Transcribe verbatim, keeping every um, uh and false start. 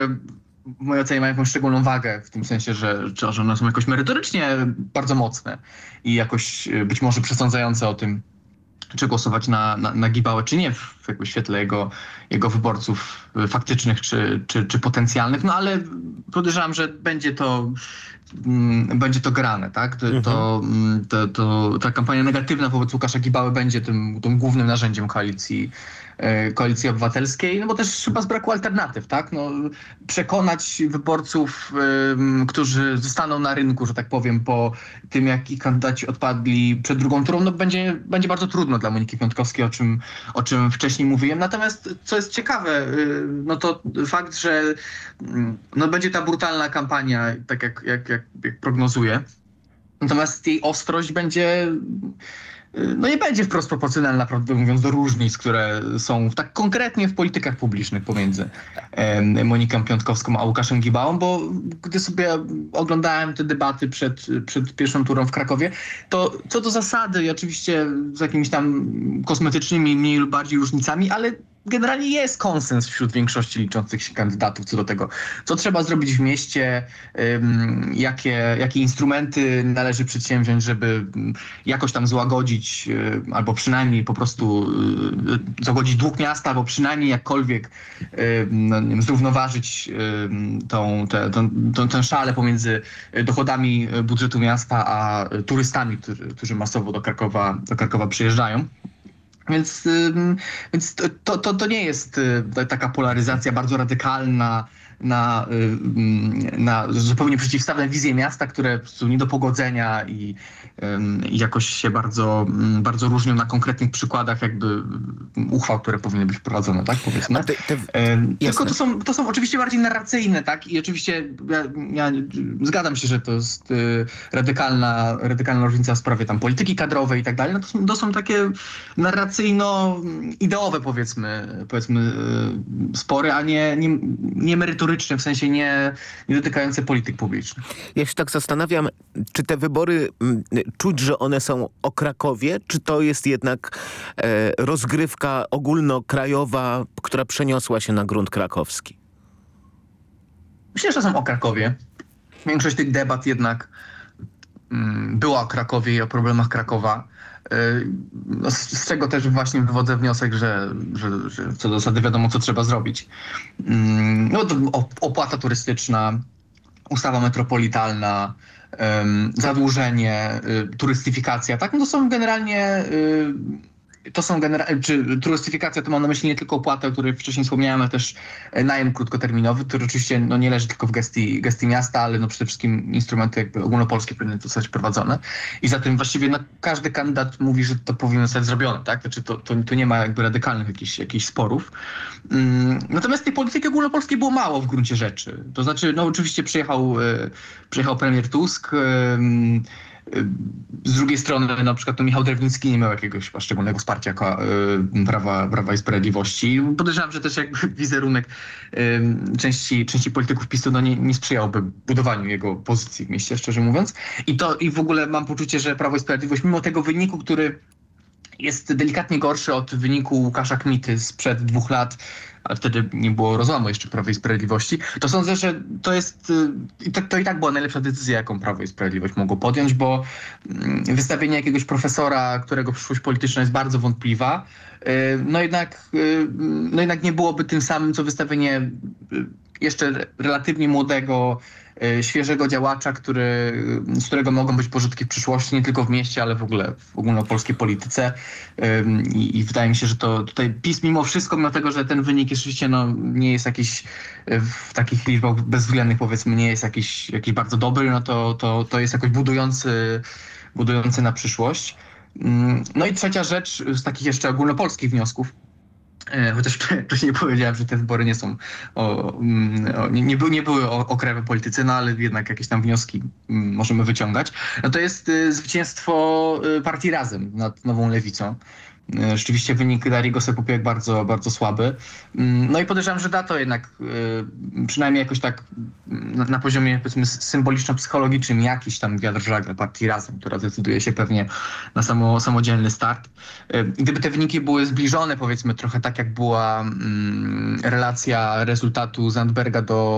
w mojej ocenie mają jakąś szczególną wagę, w tym sensie, że, że one są jakoś merytorycznie bardzo mocne i jakoś być może przesądzające o tym, czy głosować na, na, na Gibałę, czy nie, w jakby świetle jego, jego wyborców faktycznych, czy, czy, czy potencjalnych, no ale podejrzewam, że będzie to, mm, będzie to grane, tak? To, Mhm. to, to, to, ta kampania negatywna wobec Łukasza Gibały będzie tym, tym głównym narzędziem koalicji, e, koalicji obywatelskiej, no bo też chyba z braku alternatyw, tak? No, przekonać wyborców, e, którzy zostaną na rynku, że tak powiem, po tym, jak ich kandydaci odpadli przed drugą turą, no będzie, będzie bardzo trudno dla Moniki Piątkowskiej, o czym, o czym wcześniej mówiłem. Natomiast co jest ciekawe, no to fakt, że no będzie ta brutalna kampania, tak jak, jak, jak, jak prognozuję. Natomiast jej ostrość będzie, no nie będzie wprost proporcjonalna, prawdę mówiąc, do różnic, które są tak konkretnie w politykach publicznych pomiędzy em, Moniką Piątkowską a Łukaszem Gibałą, bo gdy sobie oglądałem te debaty przed, przed pierwszą turą w Krakowie, to co do zasady i oczywiście z jakimiś tam kosmetycznymi, mniej lub bardziej różnicami, ale generalnie jest konsens wśród większości liczących się kandydatów co do tego, co trzeba zrobić w mieście, um, jakie, jakie instrumenty należy przedsięwziąć, żeby jakoś tam złagodzić um, albo przynajmniej po prostu um, złagodzić dług miasta, albo przynajmniej jakkolwiek um, no, nie wiem, zrównoważyć um, tą, te, tą, tą, tę szalę pomiędzy dochodami budżetu miasta a turystami, którzy, którzy masowo do Krakowa, do Krakowa przyjeżdżają. Więc, więc to, to, to nie jest taka polaryzacja bardzo radykalna na, na zupełnie przeciwstawne wizje miasta, które są nie do pogodzenia i, i jakoś się bardzo, bardzo różnią na konkretnych przykładach jakby uchwał, które powinny być wprowadzone, tak powiedzmy. Te, te, Tylko to są, to są oczywiście bardziej narracyjne, tak? I oczywiście ja, ja zgadzam się, że to jest radykalna, radykalna różnica w sprawie tam polityki kadrowej i tak dalej. No to, są, to są takie narracyjno-ideowe powiedzmy, powiedzmy spory, a nie, nie, nie merytoryczne, w sensie nie, nie dotykające polityk publicznych. Ja się tak zastanawiam, czy te wybory m, czuć, że one są o Krakowie, czy to jest jednak e, rozgrywka ogólnokrajowa, która przeniosła się na grunt krakowski? Myślę, że są o Krakowie. Większość tych debat jednak mm, była o Krakowie i o problemach Krakowa. Z, z czego też właśnie wywodzę wniosek, że, że, że co do zasady wiadomo, co trzeba zrobić. No to opłata turystyczna, ustawa metropolitalna, um, zadłużenie, y, turystyfikacja, tak? No to są generalnie... Y, To są generalnie, czy turystyfikacja to mam na myśli nie tylko opłatę, o której wcześniej wspomniałem, ale też najem krótkoterminowy, który oczywiście no, nie leży tylko w gestii, gestii miasta, ale no, przede wszystkim instrumenty jakby ogólnopolskie powinny zostać wprowadzone. I za tym właściwie no, każdy kandydat mówi, że to powinno zostać zrobione, tak? Znaczy to, to, to nie ma jakby radykalnych jakichś, jakichś sporów. Um, natomiast tej polityki ogólnopolskiej było mało w gruncie rzeczy. To znaczy, no oczywiście przyjechał, e, przyjechał premier Tusk, e, z drugiej strony na przykład to Michał Drewnicki nie miał jakiegoś szczególnego wsparcia y, prawa, prawa i Sprawiedliwości. Podejrzewam, że też jakby wizerunek y, części, części polityków PiSu no nie, nie sprzyjałby budowaniu jego pozycji w mieście, szczerze mówiąc. I to i w ogóle mam poczucie, że Prawo i Sprawiedliwość mimo tego wyniku, który jest delikatnie gorszy od wyniku Łukasza Kmity sprzed dwóch lat, ale wtedy nie było rozłamu jeszcze Prawa i Sprawiedliwości, to sądzę, że to jest, to, to i tak była najlepsza decyzja, jaką Prawo i Sprawiedliwość mogło podjąć, bo wystawienie jakiegoś profesora, którego przyszłość polityczna jest bardzo wątpliwa, no jednak, no jednak nie byłoby tym samym, co wystawienie jeszcze relatywnie młodego, świeżego działacza, który, z którego mogą być pożytki w przyszłości, nie tylko w mieście, ale w ogóle w ogólnopolskiej polityce. I, i wydaje mi się, że to tutaj PiS mimo wszystko, mimo tego, że ten wynik rzeczywiście no, nie jest jakiś w takich liczbach bezwzględnych, powiedzmy, nie jest jakiś, jakiś bardzo dobry, no to, to, to jest jakoś budujący, budujący na przyszłość. No i trzecia rzecz z takich jeszcze ogólnopolskich wniosków, chociaż wcześniej powiedziałem, że te wybory nie są o, o, nie, nie, były, nie były o, o krajowej polityce, no ale jednak jakieś tam wnioski możemy wyciągać. No to jest y, zwycięstwo y, partii Razem nad Nową Lewicą. Y, rzeczywiście wynik Darii Gosek-Popiołek bardzo, bardzo słaby. Y, no i podejrzewam, że da to jednak y, przynajmniej jakoś tak na, na poziomie powiedzmy symboliczno-psychologicznym jakiś tam wiatr w żagle partii Razem, która decyduje się pewnie na samo, samodzielny start. Y, gdyby te wyniki były zbliżone, powiedzmy trochę tak jak była y, relacja rezultatu Zandberga do